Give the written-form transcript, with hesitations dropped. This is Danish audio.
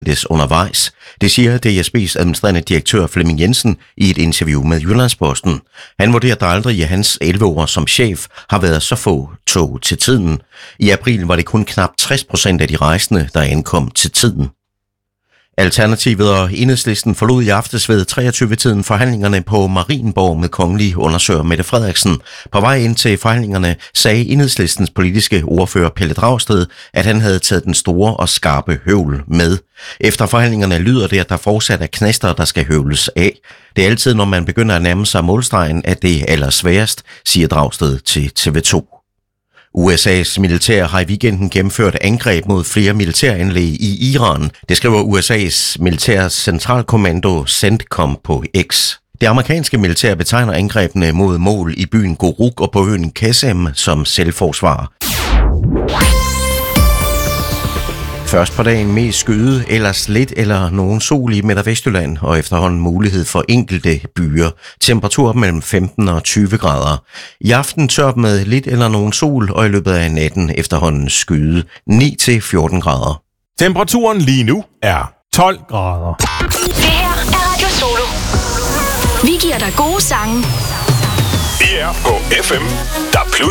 undervejs. Det siger DSB's administrerende direktør Flemming Jensen i et interview med Jyllandsposten. Han vurderer, at der aldrig i hans 11 år som chef har været så få tog til tiden. I april var det kun knap 60% af de rejsende, der ankom til tiden. Alternativet og Enhedslisten forlod i aftes ved 23-tiden forhandlingerne på Marienborg med kongelig undersøger Mette Frederiksen. På vej ind til forhandlingerne sagde Enhedslistens politiske ordfører Pelle Dragsted, at han havde taget den store og skarpe høvl med. Efter forhandlingerne lyder det, at der fortsat er knaster, der skal høvles af. Det er altid, når man begynder at nærme sig målstregen, at det er allersværest, siger Dragsted til TV2. USA's militær har i weekenden gennemført angreb mod flere militæranlæg i Iran. Det skriver USA's militærs centralkommando CENTCOM på X. Det amerikanske militær betegner angrebene mod mål i byen Goruk og på øen Qesem som selvforsvar. Først på dagen mest skyde, ellers lidt eller nogen sol i Midt- og Vestjylland, og efterhånden mulighed for enkelte byer. Temperatur mellem 15 og 20 grader. I aften tørt med lidt eller nogen sol, og i løbet af natten efterhånden skyde 9-14 grader. Temperaturen lige nu er 12 grader. Det her er Radio Solo. Vi giver dig gode sange. Vi er på FM, der